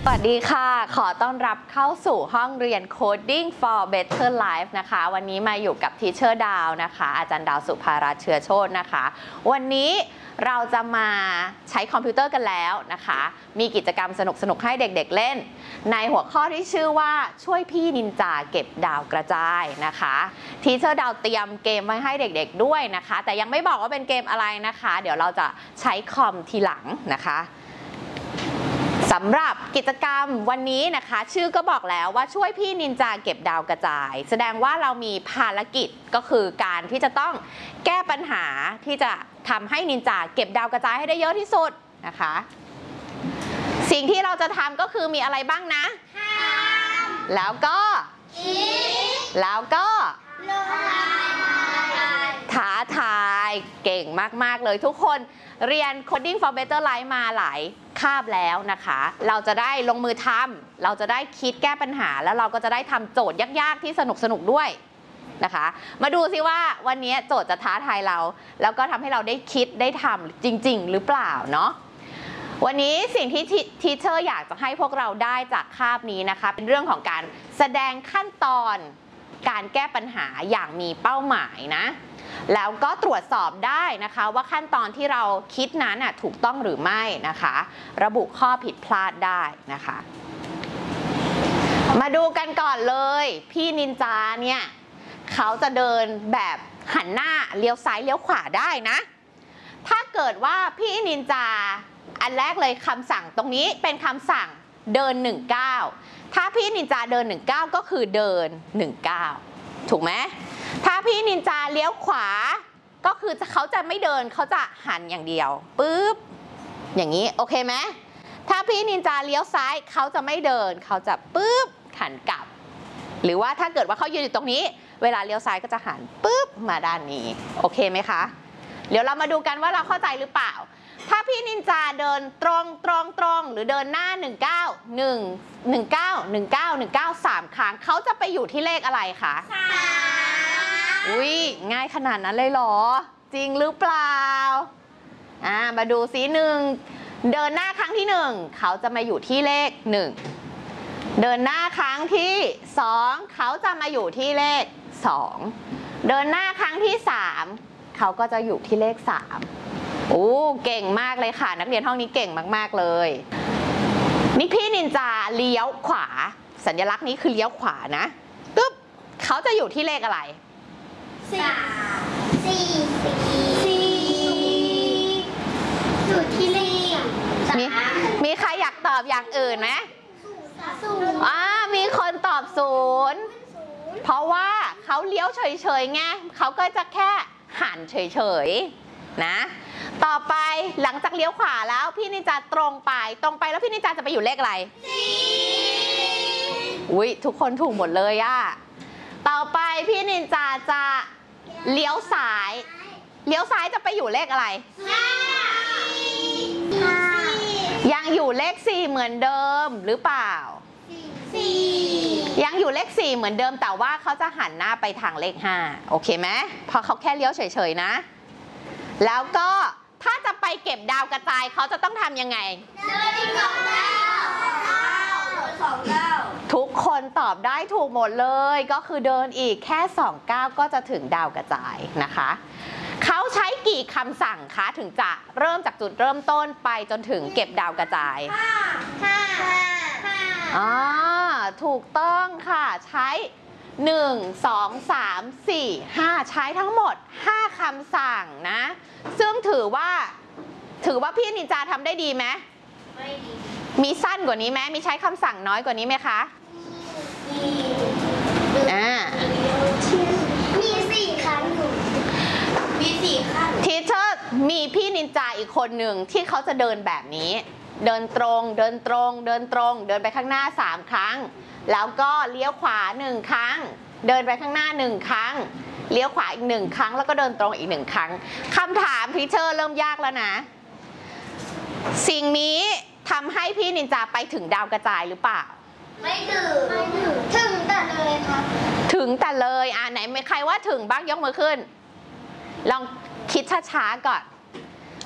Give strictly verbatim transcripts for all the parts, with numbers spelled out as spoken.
วัสดีค่ะขอต้อนรับเข้าสู่ห้องเรียน Coding for Better Life นะคะวันนี้มาอยู่กับทีเชอร์ดาวนะคะอาจารย์ดาวสุภารัตน์เชื้อโชตินะคะวันนี้เราจะมาใช้คอมพิวเตอร์กันแล้วนะคะมีกิจกรรมสนุกๆให้เด็กๆ เ, เล่นในหัวข้อที่ชื่อว่าช่วยพี่นินจาเก็บดาวกระจายนะคะทีเชอร์ดาวเตรียมเกมไว้ให้เด็กๆด้วยนะคะแต่ยังไม่บอกว่าเป็นเกมอะไรนะคะเดี๋ยวเราจะใช้คอมทีหลังนะคะสำหรับกิจกรรมวันนี้นะคะชื่อก็บอกแล้วว่าช่วยพี่นินจาเก็บดาวกระจายแสดงว่าเรามีภารกิจก็คือการที่จะต้องแก้ปัญหาที่จะทำให้นินจาเก็บดาวกระจายให้ได้เยอะที่สุดนะคะสิ่งที่เราจะทำก็คือมีอะไรบ้างนะแล้วก็แล้วก็ท้าทายเก่งมากๆเลยทุกคนเรียน Coding for Better Life มาหลายคาบแล้วนะคะเราจะได้ลงมือทำเราจะได้คิดแก้ปัญหาแล้วเราก็จะได้ทำโจทย์ยากๆที่สนุกๆด้วยนะคะมาดูซิว่าวันนี้โจทย์จะท้าทายเราแล้วก็ทำให้เราได้คิดได้ทำจริงๆหรือเปล่าเนาะวันนี้สิ่งที่ทีเชอร์อยากจะให้พวกเราได้จากคาบนี้นะคะเป็นเรื่องของการแสดงขั้นตอนการแก้ปัญหาอย่างมีเป้าหมายนะแล้วก็ตรวจสอบได้นะคะว่าขั้นตอนที่เราคิดนั้นน่ะถูกต้องหรือไม่นะคะระบุข้อผิดพลาดได้นะคะมาดูกันก่อนเลยพี่นินจาเนี่ยเขาจะเดินแบบหันหน้าเลี้ยวซ้ายเลี้ยวขวาได้นะถ้าเกิดว่าพี่นินจาอันแรกเลยคำสั่งตรงนี้เป็นคำสั่งเดินหนึ่งเก้าถ้าพี่นินจาเดินหนึ่งเก้าก็คือเดินหนึ่งเก้าถูกไหมถ้าพี่นินจาเลี้ยวขวาก็คือเขาจะไม่เดินเขาจะหันอย่างเดียวปึ๊บอย่างนี้โอเคไหมถ้าพี่นินจาเลี้ยวซ้ายเขาจะไม่เดินเขาจะปึ๊บหันกลับหรือว่าถ้าเกิดว่าเขายืนอยู่ตรงนี้เวลาเลี้ยวซ้ายก็จะหันปึ๊บมาด้านนี้โอเคไหมคะเดี๋ยวเรามาดูกันว่าเราเข้าใจหรือเปล่าถ้าพี่นินจาเดินตรงตรงตรงหรือเดินหน้าหนึ่งเก้า หนึ่ง หนึ่งเก้า หนึ่งเก้า หนึ่งเก้า สามครั้งเขาจะไปอยู่ที่เลขอะไรคะสามอุ้ยง่ายขนาดนั้นเลยเหรอจริงหรือเปล่าอ่ามาดูซิหนึ่งเดินหน้าครั้งที่หนึ่งเขาจะมาอยู่ที่เลขหนึ่งเดินหน้าครั้งที่สองเขาจะมาอยู่ที่เลขสองเดินหน้าครั้งที่สามเขาก็จะอยู่ที่เลขสามโอ้เก่งมากเลยค่ะนักเรียนห้องนี้เก่งมากๆเลยนี่พี่นินจาเลี้ยวขวาสัญลักษณ์นี้คือเลี้ยวขวานะปึ๊บเขาจะอยู่ที่เลขอะไรสามสี่สี่อยู่ที่เลขมีมีใครอยากตอบอย่างอื่นไหมศูนย์อ่ามีคนตอบศูนย์เพราะว่าเขาเลี้ยวเฉยๆไงเขาก็จะแค่หันเฉยๆนะต่อไปหลังจากเลี้ยวขวาแล้วพี่นินจาตรงไปตรงไปแล้วพี่นินจาจะไปอยู่เลขอะไรสี่อุ้ยทุกคนถูกหมดเลยอะต่อไปพี่นินจาจะเลี้ยวซ้ายเลี้ยวซ้ายจะไปอยู่เลขอะไรห้ายังอยู่เลขสี่เหมือนเดิมหรือเปล่าสี่ยังอยู่เลขสี่เหมือนเดิมแต่ว่าเขาจะหันหน้าไปทางเลขห้าโอเคไหมพอเขาแค่เลี้ยวเฉยๆนะแล้วก็ถ้าจะไปเก็บดาวกระจายเขาจะต้องทำยังไงเดินอีกสองเก้าสองเก้าทุกคนตอบได้ถูกหมดเลยก็คือเดินอีกแค่สองเก้าก็จะถึงดาวกระจายนะคะเขาใช้กี่คำสั่งคะถึงจะเริ่มจากจุดเริ่มต้นไปจนถึงเก็บดาวกระจายห้าห้าห้าอ่าถูกต้องค่ะใช้หนึ่ง สอง สาม สี่ ห้าใช้ทั้งหมดห้าคำสั่งนะซึ่งถือว่าถือว่าพี่นินจาทำได้ดีไหมไม่ดีมีสั้นกว่านี้ไหมมีใช้คำสั่งน้อยกว่านี้ไหมคะมีอ่ามีสี่ขั้นมีสี่ขั้นทีเชอร์มีพี่นินจาอีกคนหนึ่งที่เขาจะเดินแบบนี้เดินตรงเดินตรงเดินตรงเดินไปข้างหน้าสามครั้งแล้วก็เลี้ยวขวาหนึ่งครั้งเดินไปข้างหน้าหนึ่งครั้งเลี้ยวขวาอีกหนึ่งครั้งแล้วก็เดินตรงอีกหนึ่งครั้งคำถามทีเชอร์เริ่มยากแล้วนะสิ่งนี้ทำให้พี่นินจาไปถึงดาวกระจายหรือเปล่าไม่ถึงไม่ถึงถึงแต่เลยครับถึงแต่เลยอ่าไหนมีใครว่าถึงบ้างยกมือขึ้นลองคิดช้าๆก่อน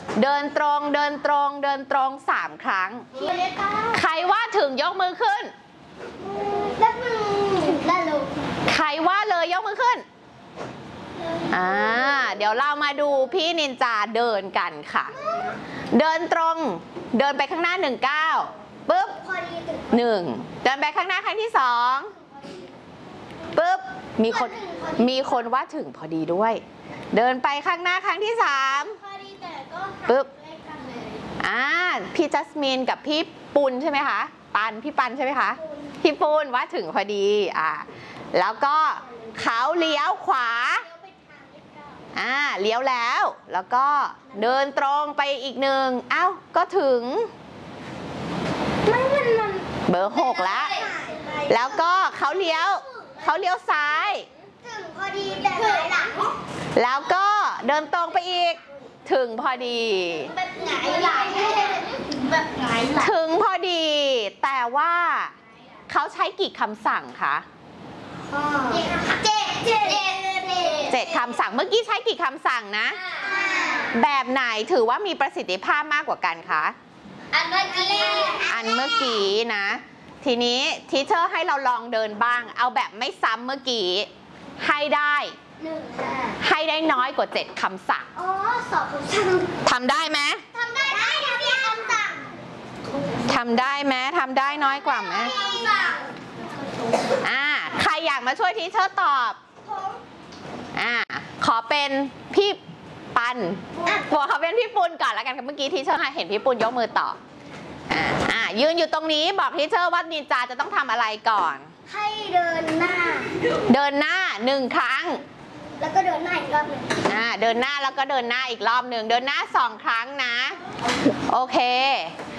เดินตรงเดินตรงเดินตรงสามครั้งพี่เล็กค่ะใครว่าถึงยกมือขึ้นแล้วมึงแล้วลูกใครว่าเลยยกมือขึ้น อ่า เดี๋ยวเรามาดูพี่นินจาเดินกันค่ะ เดินตรง เดินไปข้างหน้าหนึ่งก้าวปุ๊บพอดีตึกหนึ่งเดินไปข้างหน้าครั้งที่สองปุ๊บ มีคน มีคนว่าถึงพอดีด้วย เดินไปข้างหน้าครั้งที่สามพอดีแต่ก็ปึ๊บเลขกันเลยอ่า พี่จัสมินกับพี่ปุณใช่ไหมคะ ปัน พี่ปันใช่ไหมคะ พี่ปุณว่าถึงพอดี อ่า แล้วก็เขาเลี้ยวขวาเดี๋ยวไปทางเลขเก้าอ่า เลี้ยวแล้ว แล้วก็เดินตรงไปอีกหนึ่งเอ้า ก็ถึงไม่มันมันเบอร์หกแล้ว แล้วก็เขาเลี้ยว เขาเลี้ยวซ้ายถึงพอดีแต่หลายหลังแล้วก็เดินตรงไปอีก ถึงพอดีแบบหงายหลังแบบหงายหลังถึงพอดี แต่ว่าเขาใช้กี่คำสั่งคะเจ็ดเจ็ดเจ็ดเจ็ดคำสั่ง เมื่อกี้ใช้กี่คำสั่งนะ แบบไหนถือว่ามีประสิทธิภาพมากกว่ากันคะอันเมื่อกี้อันเมื่อกี้นะ ทีนี้ทีเชอร์ให้เราลองเดินบ้าง เอาแบบไม่ซ้ำเมื่อกี้ ให้ได้หนึ่งค่ะให้ได้น้อยกว่าเจ็ดคำสั่งอ๋อสอบคำสั่งทำได้ไหมทำได้ได้ทำได้คำสั่งทำได้ไหมทำได้น้อยกว่าไหมคำสั่งอ่า ใครอยากมาช่วยทีเชอร์ตอบผมอ่า ขอเป็นพี่ปันบอกเขาเป็นพี่ปุณก่อนแล้วกันค่ะเมื่อกี้ทีเชอร์เห็นพี่ปุณยกมือตอบอ่าอ่ายืนอยู่ตรงนี้บอกทีเชอร์ว่านินจาจะต้องทำอะไรก่อนให้เดินหน้าเดินหน้าหนึ่งครั้งแล้วก็เดินหน้าอีกรอบหนึ่งอ่า เดินหน้าแล้วก็เดินหน้าอีกรอบหนึ่ง เดินหน้าสองครั้งนะ โอเค